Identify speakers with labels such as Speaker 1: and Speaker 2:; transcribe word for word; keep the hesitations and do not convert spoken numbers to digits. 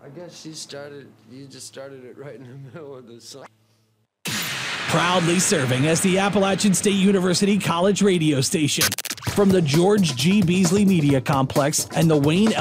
Speaker 1: I guess she started, you just started it right in the middle of the song.
Speaker 2: Proudly serving as the Appalachian State University College radio station. From the George G. Beasley Media Complex and the Wayne